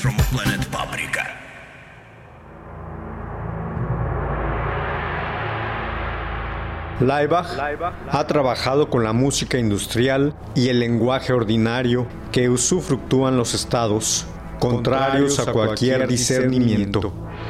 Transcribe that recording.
from Planet Paprika. Laibach ha trabajado con la música industrial y el lenguaje ordinario que usufructúan los estados, contrarios a cualquier discernimiento.